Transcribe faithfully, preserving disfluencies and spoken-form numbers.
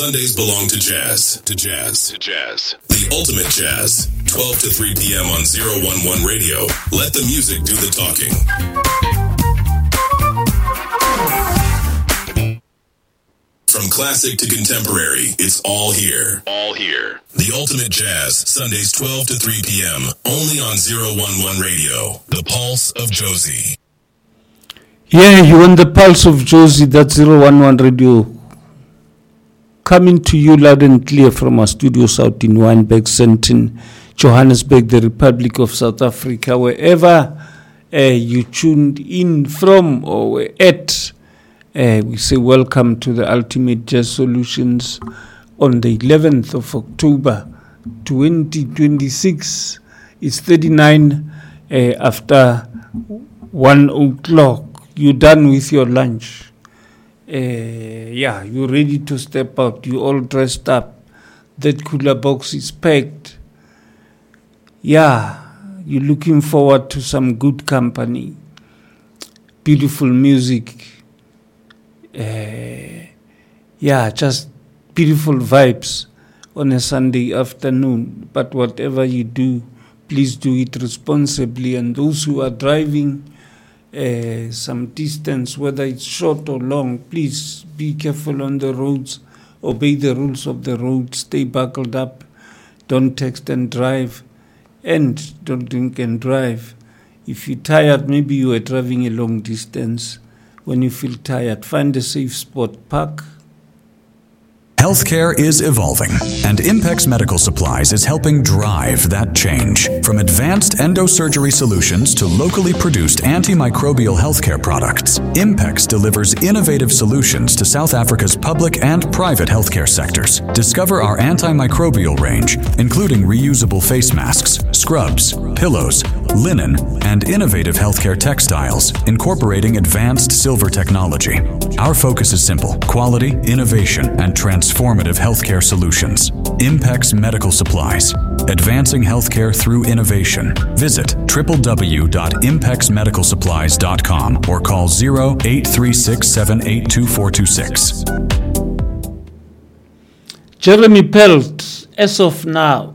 Sundays belong to jazz, to jazz, to jazz. The ultimate jazz, twelve to three p.m. on zero one one Radio. Let the music do the talking. From classic to contemporary, it's all here. All here. The ultimate jazz, Sundays twelve to three p.m. only on zero one one Radio. The Pulse of Jozi. Yeah, you on the Pulse of Jozi, that's zero one one Radio. Coming to you loud and clear from our studios out in Wynberg, Sandton, Johannesburg, the Republic of South Africa. Wherever uh, you tuned in from or were at, uh, we say welcome to the Ultimate Jazz Solutions on the eleventh of October, twenty twenty-six. It's thirty-nine uh, after one o'clock. You done with your lunch? Uh, yeah, you ready to step out? You all dressed up? That cooler box is packed. Yeah, you're looking forward to some good company, beautiful music. Uh, yeah, just beautiful vibes on a Sunday afternoon. But whatever you do, please do it responsibly. And those who are driving Uh, some distance, whether it's short or long, please be careful on the roads, obey the rules of the road, stay buckled up, don't text and drive, and don't drink and drive. If you're tired, maybe you are driving a long distance. When you feel tired, find a safe spot, park. Healthcare is evolving, and Impex Medical Supplies is helping drive that change. From advanced endosurgery solutions to locally produced antimicrobial healthcare products, Impex delivers innovative solutions to South Africa's public and private healthcare sectors. Discover our antimicrobial range, including reusable face masks, scrubs, pillows, linen, and innovative healthcare textiles, incorporating advanced silver technology. Our focus is simple: quality, innovation, and transformation. Transformative healthcare solutions. Impex Medical Supplies. Advancing healthcare through innovation. Visit w w w dot impex medical supplies dot com or call zero eight three six seven eight two four two six. Jeremy Pelt, as of now,